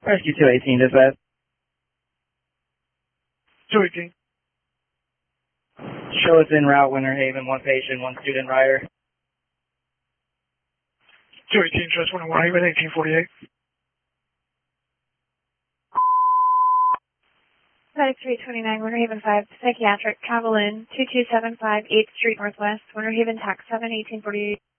Rescue 218, dispatch. 218. Show us en route, Winter Haven, 1 patient, 1 student rider. 218, show us Winter Haven, 1848. Medic 329, Winter Haven 5, psychiatric, travel in, 2275 8th Street Northwest, Winter Haven, tax 7, 1848.